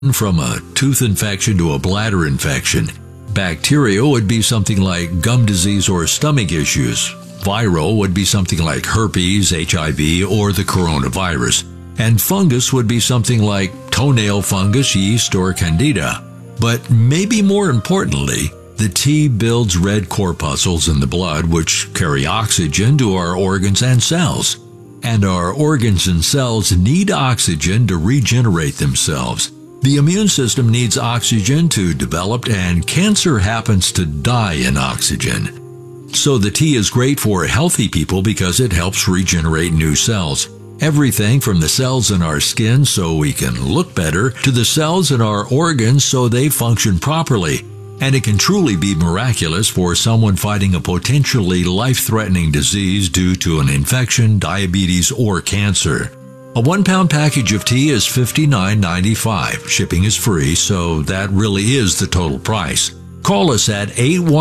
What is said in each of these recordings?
From a tooth infection to a bladder infection. Bacterial would be something like gum disease or stomach issues. Viral would be something like herpes, HIV, or the coronavirus. And fungus would be something like toenail fungus, yeast, or candida. But maybe more importantly, the tea builds red corpuscles in the blood which carry oxygen to our organs and cells. And our organs and cells need oxygen to regenerate themselves. The immune system needs oxygen to develop, and cancer happens to die in oxygen. So the tea is great for healthy people because it helps regenerate new cells. Everything from the cells in our skin so we can look better to the cells in our organs so they function properly. And it can truly be miraculous for someone fighting a potentially life-threatening disease due to an infection, diabetes, or cancer. A 1-pound package of tea is $59.95. Shipping is free, so that really is the total price. Call us at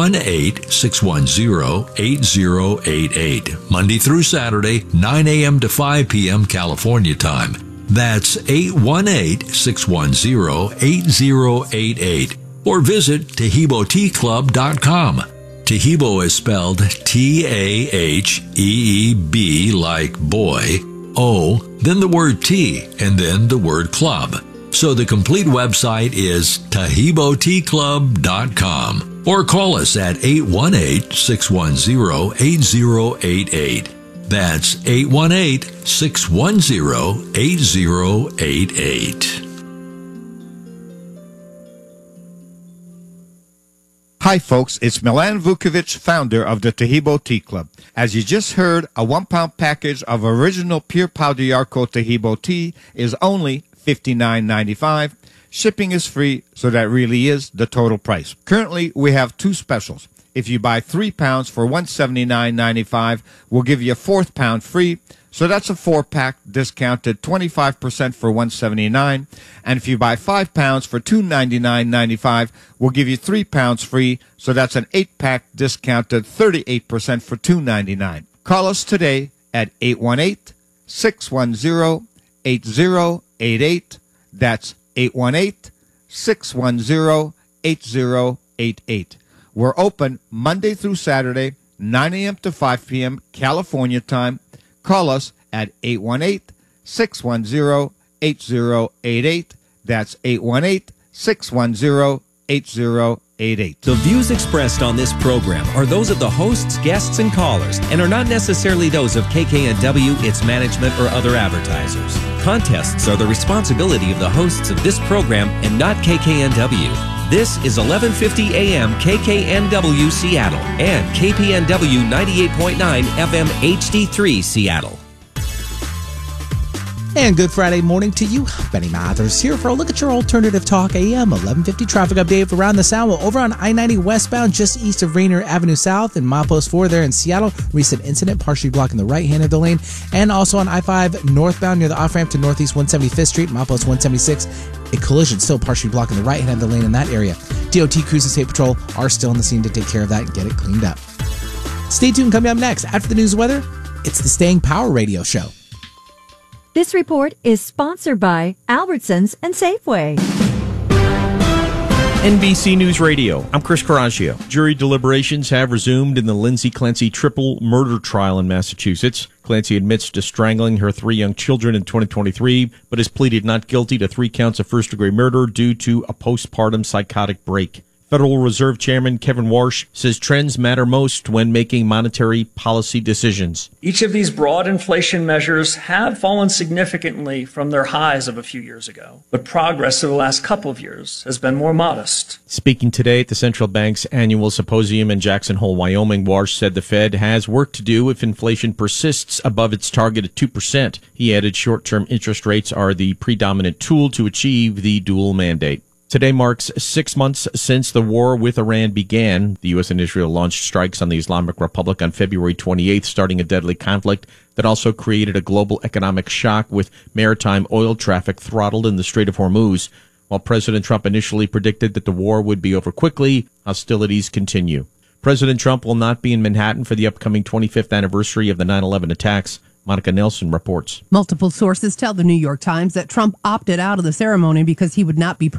818-610-8088. Monday through Saturday, 9 a.m. to 5 p.m. California time. That's 818-610-8088. Or visit TaheeboTeaClub.com. Taheebo is spelled T-A-H-E-E-B like boy, O, then the word tea, and then the word club. So the complete website is TaheeboTeaClub.com. Or call us at 818-610-8088. That's 818-610-8088. Hi folks, it's Milan Vukovic, founder of the Taheebo Tea Club. As you just heard, a 1-pound package of original pure pau d'Arco Taheebo tea is only $59.95. Shipping is free, so that really is the total price. Currently, we have 2 specials. If you buy 3 pounds for $179.95, we'll give you a 4th pound free. So that's a 4-pack discounted 25% for $179. And if you buy 5 pounds for $299.95, we'll give you 3 pounds free. So that's an 8-pack discounted 38% for $299. Call us today at 818-610-8088. That's 818-610-8088. We're open Monday through Saturday, 9 a.m. to 5 p.m. California time. Call us at 818-610-8088. That's 818-610-8088. The views expressed on this program are those of the hosts, guests, and callers, and are not necessarily those of KKNW, its management, or other advertisers. Contests are the responsibility of the hosts of this program and not KKNW. This is 1150 AM KKNW Seattle and KPNW 98.9 FM HD3 Seattle. And good Friday morning to you. Benny Mathers here for a look at your alternative talk AM 1150 traffic update around the Sound. Well, over on I-90 westbound just east of Rainier Avenue South and milepost 4 there in Seattle. Recent incident partially blocking the right hand of the lane. And also on I-5 northbound near the off-ramp to Northeast 175th Street, milepost 176. A collision still partially blocking the right hand of the lane in that area. DOT Cruise and State Patrol are still on the scene to take care of that and get it cleaned up. Stay tuned. Coming up next, after the news weather, it's the Staying Power Radio Show. This report is sponsored by Albertsons and Safeway. NBC News Radio, I'm Chris Coraggio. Jury deliberations have resumed in the Lindsay Clancy triple murder trial in Massachusetts. Clancy admits to strangling her 3 young children in 2023, but has pleaded not guilty to 3 counts of first-degree murder due to a postpartum psychotic break. Federal Reserve Chairman Kevin Warsh says trends matter most when making monetary policy decisions. Each of these broad inflation measures have fallen significantly from their highs of a few years ago, but progress over the last couple of years has been more modest. Speaking today at the central bank's annual symposium in Jackson Hole, Wyoming, Warsh said the Fed has work to do if inflation persists above its target of 2%. He added short-term interest rates are the predominant tool to achieve the dual mandate. Today marks 6 months since the war with Iran began. The U.S. and Israel launched strikes on the Islamic Republic on February 28th, starting a deadly conflict that also created a global economic shock with maritime oil traffic throttled in the Strait of Hormuz. While President Trump initially predicted that the war would be over quickly, hostilities continue. President Trump will not be in Manhattan for the upcoming 25th anniversary of the 9/11 attacks. Monica Nelson reports. Multiple sources tell the New York Times that Trump opted out of the ceremony because he would not be